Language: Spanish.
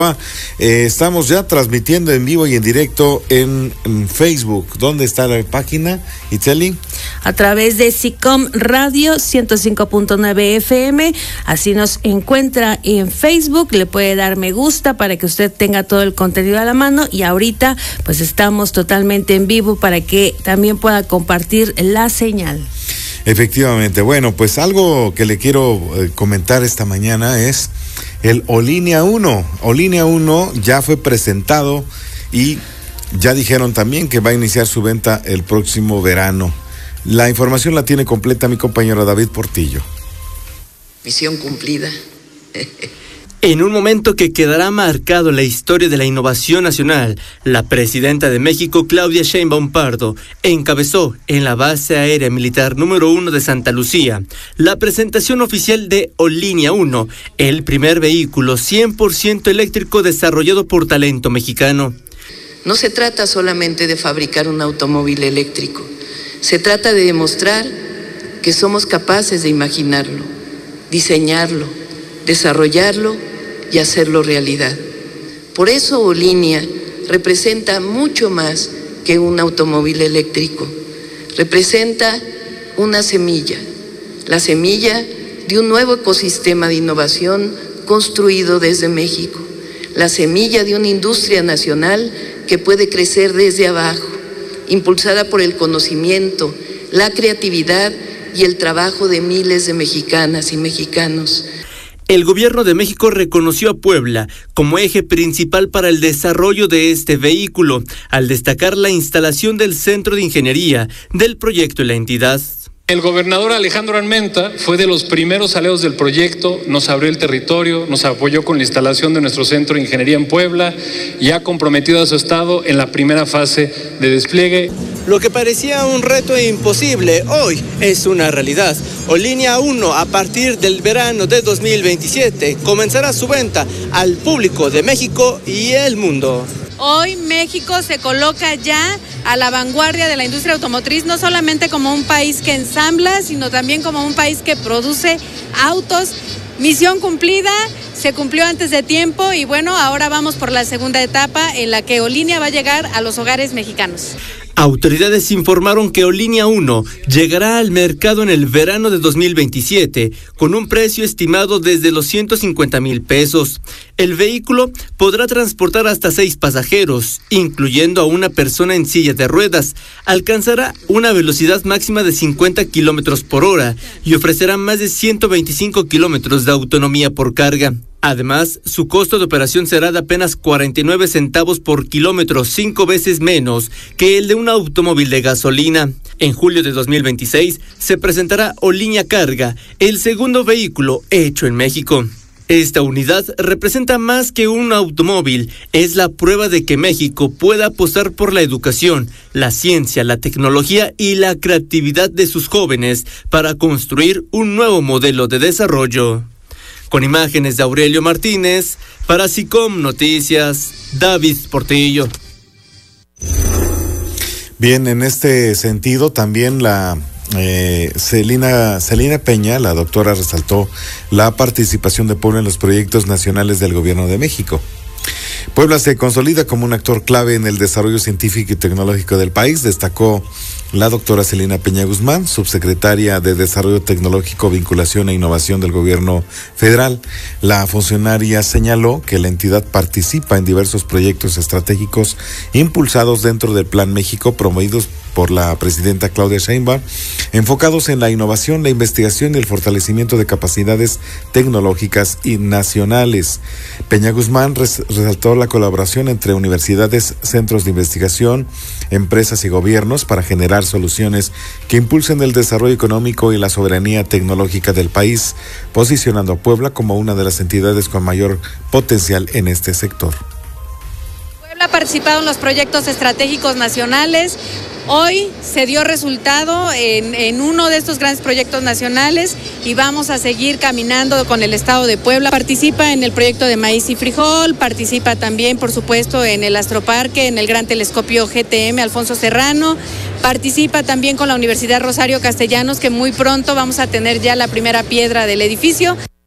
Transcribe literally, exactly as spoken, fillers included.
Eh, estamos ya transmitiendo en vivo y en directo en, en Facebook. ¿Dónde está la página, Itzeli? A través de SICOM Radio ciento cinco punto nueve F M. Así nos encuentra en Facebook. Le puede dar me gusta para que usted tenga todo el contenido a la mano. Y ahorita pues estamos totalmente en vivo para que también pueda compartir la señal. Efectivamente. Bueno, pues algo que le quiero eh, comentar esta mañana es el Olínea uno. Olínea uno ya fue presentado y ya dijeron también que va a iniciar su venta el próximo verano. La información la tiene completa mi compañero David Portillo. Misión cumplida. En un momento que quedará marcado en la historia de la innovación nacional, la presidenta de México, Claudia Sheinbaum Pardo, encabezó en la base aérea militar número uno de Santa Lucía la presentación oficial de Olínea uno, el primer vehículo cien por ciento eléctrico desarrollado por talento mexicano. No se trata solamente de fabricar un automóvil eléctrico, se trata de demostrar que somos capaces de imaginarlo, diseñarlo, desarrollarlo y hacerlo realidad. Por eso Olínea representa mucho más que un automóvil eléctrico. Representa una semilla, la semilla de un nuevo ecosistema de innovación construido desde México, la semilla de una industria nacional que puede crecer desde abajo, impulsada por el conocimiento, la creatividad y el trabajo de miles de mexicanas y mexicanos. El gobierno de México reconoció a Puebla como eje principal para el desarrollo de este vehículo, al destacar la instalación del Centro de Ingeniería del proyecto en la entidad. El gobernador Alejandro Armenta fue de los primeros aliados del proyecto, nos abrió el territorio, nos apoyó con la instalación de nuestro Centro de Ingeniería en Puebla y ha comprometido a su estado en la primera fase de despliegue. Lo que parecía un reto imposible, hoy es una realidad. Olínea uno, a partir del verano de dos mil veintisiete, comenzará su venta al público de México y el mundo. Hoy México se coloca ya a la vanguardia de la industria automotriz, no solamente como un país que ensambla, sino también como un país que produce autos. Misión cumplida, se cumplió antes de tiempo y bueno, ahora vamos por la segunda etapa en la que Olínea va a llegar a los hogares mexicanos. Autoridades informaron que Olínea uno llegará al mercado en el verano de dos mil veintisiete con un precio estimado desde los ciento cincuenta mil pesos. El vehículo podrá transportar hasta seis pasajeros, incluyendo a una persona en silla de ruedas. Alcanzará una velocidad máxima de cincuenta kilómetros por hora y ofrecerá más de ciento veinticinco kilómetros de autonomía por carga. Además, su costo de operación será de apenas cuarenta y nueve centavos por kilómetro, cinco veces menos que el de un automóvil de gasolina. En julio de dos mil veintiséis se presentará Olínea Carga, el segundo vehículo hecho en México. Esta unidad representa más que un automóvil, es la prueba de que México puede apostar por la educación, la ciencia, la tecnología y la creatividad de sus jóvenes para construir un nuevo modelo de desarrollo. Con imágenes de Aurelio Martínez, para SICOM Noticias, David Portillo. Bien, en este sentido también la eh, Celina, Celina Peña, la doctora, resaltó la participación de Puebla en los proyectos nacionales del Gobierno de México. Puebla se consolida como un actor clave en el desarrollo científico y tecnológico del país, destacó la doctora Celina Peña Guzmán, subsecretaria de Desarrollo Tecnológico, Vinculación e Innovación del Gobierno Federal. La funcionaria señaló que la entidad participa en diversos proyectos estratégicos impulsados dentro del Plan México, promovidos por la presidenta Claudia Sheinbaum, enfocados en la innovación, la investigación y el fortalecimiento de capacidades tecnológicas y nacionales. Peña Guzmán res- resaltó la colaboración entre universidades, centros de investigación, empresas y gobiernos para generar soluciones que impulsen el desarrollo económico y la soberanía tecnológica del país, posicionando a Puebla como una de las entidades con mayor potencial en este sector. Puebla ha participado en los proyectos estratégicos nacionales. Hoy se dio resultado en, en uno de estos grandes proyectos nacionales y vamos a seguir caminando con el Estado de Puebla. Participa en el proyecto de maíz y frijol, participa también, por supuesto, en el Astroparque, en el Gran Telescopio G T M Alfonso Serrano, participa también con la Universidad Rosario Castellanos, que muy pronto vamos a tener ya la primera piedra del edificio.